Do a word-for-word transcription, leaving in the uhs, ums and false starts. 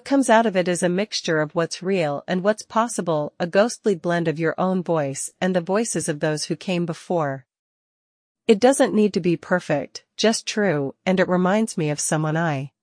What comes out of it is a mixture of what's real and what's possible, a ghostly blend of your own voice and the voices of those who came before. It doesn't need to be perfect, just true, and it reminds me of someone I